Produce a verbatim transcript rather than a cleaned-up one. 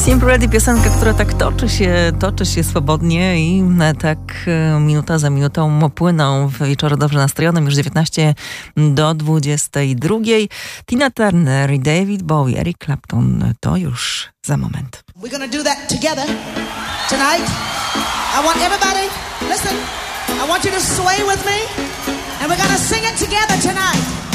Simple Ready, piosenka, która tak toczy się, toczy się swobodnie i tak minuta za minutą płyną w wieczoru dobrze nastrojonym, już dziewiętnaście do dwudziestej drugiej. Tina Turner i David Bowie, Eric Clapton, to już za moment. We're gonna do that together tonight. I want everybody, listen, I want you to sway with me and we're gonna sing it together tonight.